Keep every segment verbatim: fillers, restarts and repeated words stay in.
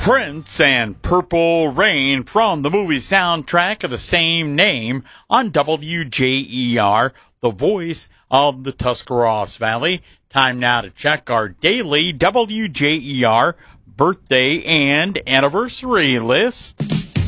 Prince and Purple Rain from the movie soundtrack of the same name on W J E R, the voice of the Tuscarawas Valley. Time now to check our daily W J E R birthday and anniversary list.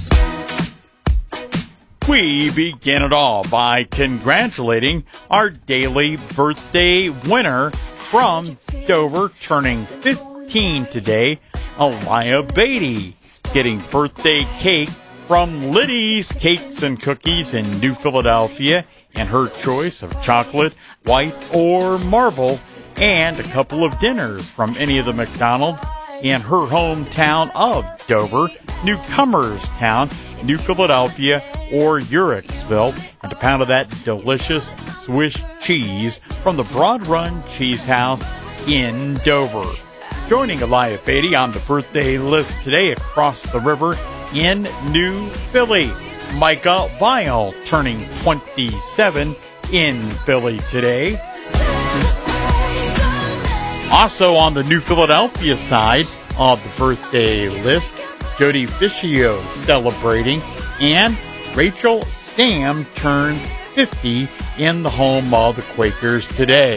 We begin it all by congratulating our daily birthday winner from Dover, turning fifteen today, Aliyah Beatty, getting birthday cake from Liddy's Cakes and Cookies in New Philadelphia, and her choice of chocolate, white, or marble, and a couple of dinners from any of the McDonald's in her hometown of Dover, Newcomers Town, New Philadelphia, or Uhrichsville, and a pound of that delicious Swiss cheese from the Broad Run Cheese House in Dover. Joining Aliyah Beatty on the birthday list today across the river in New Philly, Micah Vile, turning twenty-seven in Philly today. Also on the New Philadelphia side of the birthday list, Jody Fischio celebrating, and Rachel Stam turns fifty in the home of the Quakers today.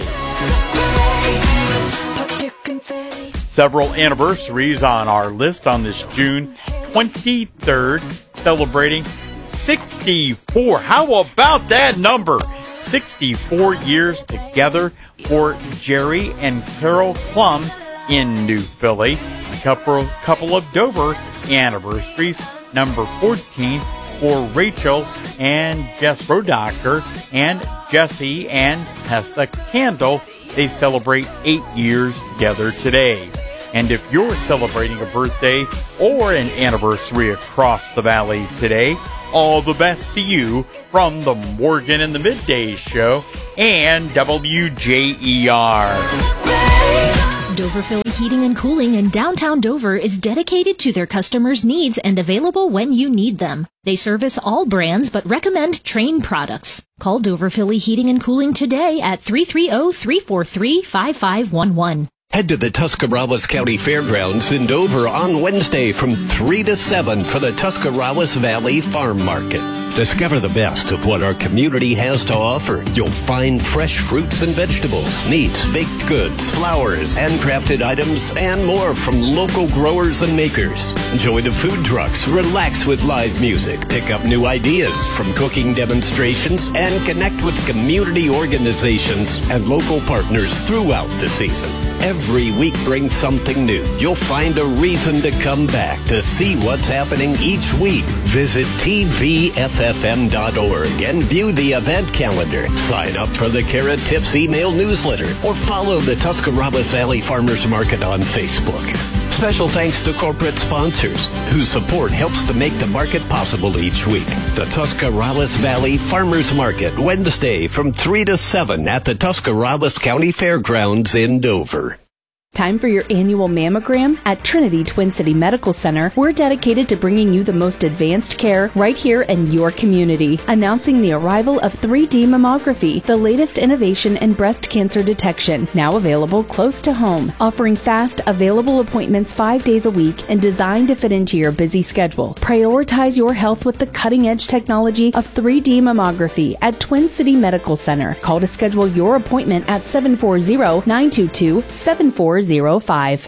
Several anniversaries on our list on this June twenty-third, celebrating sixty-four. How about that number? sixty-four years together for Jerry and Carol Klum in New Philly. A couple, couple of Dover anniversaries. Number fourteen for Rachel and Jess Rodacker, and Jesse and Tessa Candle. They celebrate eight years together today. And if you're celebrating a birthday or an anniversary across the valley today, all the best to you from the Morgan in the Midday Show and W J E R. Dover Philly Heating and Cooling in downtown Dover is dedicated to their customers' needs and available when you need them. They service all brands but recommend Trane products. Call Dover Philly Heating and Cooling today at three three zero, three four three, five five one one. Head to the Tuscarawas County Fairgrounds in Dover on Wednesday from three to seven for the Tuscarawas Valley Farm Market. Discover the best of what our community has to offer. You'll find fresh fruits and vegetables, meats, baked goods, flowers, handcrafted items, and more from local growers and makers. Enjoy the food trucks, relax with live music, pick up new ideas from cooking demonstrations, and connect with community organizations and local partners throughout the season. Every week brings something new. You'll find a reason to come back to see what's happening each week. Visit T V F F M dot org and view the event calendar. Sign up for the Carrot Tips email newsletter or follow the Tuscarawas Valley Farmers Market on Facebook. Special thanks to corporate sponsors whose support helps to make the market possible each week. The Tuscarawas Valley Farmers Market, Wednesday from three to seven at the Tuscarawas County Fairgrounds in Dover. Time for your annual mammogram? At Trinity Twin City Medical Center, we're dedicated to bringing you the most advanced care right here in your community. Announcing the arrival of three D mammography, the latest innovation in breast cancer detection, now available close to home, offering fast, available appointments five days a week and designed to fit into your busy schedule. Prioritize your health with the cutting-edge technology of three D mammography at Twin City Medical Center. Call to schedule your appointment at seven four zero, nine two two, seven four zero five.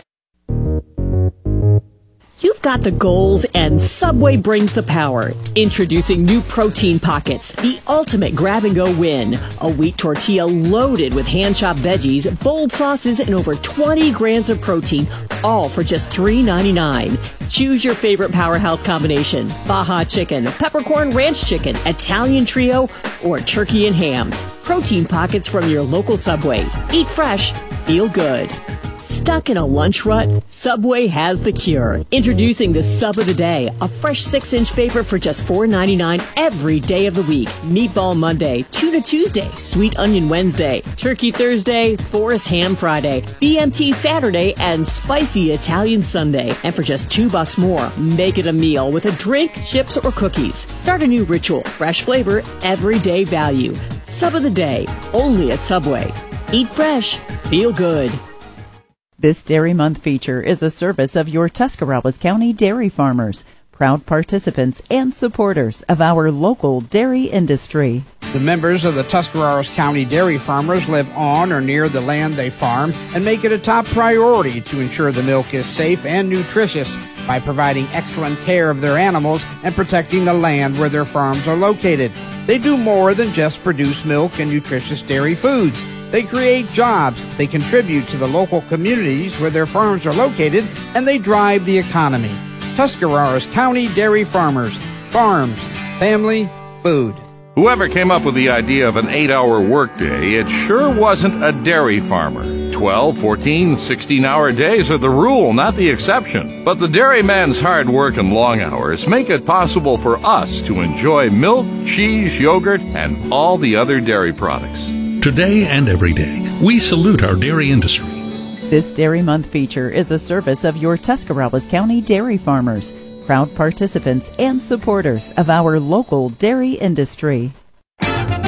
You've got the goals and Subway brings the power. Introducing new Protein Pockets, the ultimate grab-and-go win. A wheat tortilla loaded with hand-chopped veggies, bold sauces, and over twenty grams of protein, all for just three ninety-nine. Choose your favorite powerhouse combination: Baja Chicken, Peppercorn Ranch Chicken, Italian Trio, or Turkey and Ham. Protein Pockets from your local Subway. Eat fresh, feel good. Stuck in a lunch rut? Subway has the cure. Introducing the Sub of the Day, a fresh six-inch favorite for just four ninety-nine every day of the week. Meatball Monday, Tuna Tuesday, Sweet Onion Wednesday, Turkey Thursday, Forest Ham Friday, B M T Saturday, and Spicy Italian Sunday. And for just two bucks more, make it a meal with a drink, chips, or cookies. Start a new ritual, fresh flavor, everyday value. Sub of the Day, only at Subway. Eat fresh, feel good. This Dairy Month feature is a service of your Tuscarawas County dairy farmers, proud participants and supporters of our local dairy industry. The members of the Tuscarawas County dairy farmers live on or near the land they farm and make it a top priority to ensure the milk is safe and nutritious by providing excellent care of their animals and protecting the land where their farms are located. They do more than just produce milk and nutritious dairy foods. They create jobs, they contribute to the local communities where their farms are located, and they drive the economy. Tuscarawas County Dairy Farmers. Farms. Family. Food. Whoever came up with the idea of an eight-hour workday, it sure wasn't a dairy farmer. twelve, fourteen, sixteen-hour days are the rule, not the exception. But the dairyman's hard work and long hours make it possible for us to enjoy milk, cheese, yogurt, and all the other dairy products. Today and every day, we salute our dairy industry. This Dairy Month feature is a service of your Tuscarawas County dairy farmers, proud participants and supporters of our local dairy industry.